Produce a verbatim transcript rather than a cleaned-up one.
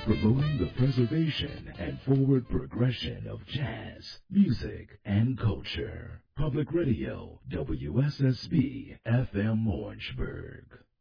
promoting the preservation and forward progression of jazz, music, and culture. Public Radio, W S S B F M Orangeburg.